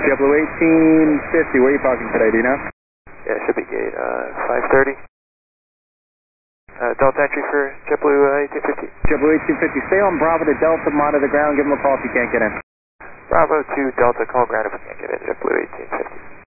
JetBlue 1850, where are you parking today, do you know? Yeah, it should be gate 530. Delta entry for JetBlue 1850. JetBlue 1850, stay on Bravo to Delta, monitor the ground, give them a call if you can't get in. Bravo to Delta, call ground if we can't get in, JetBlue 1850.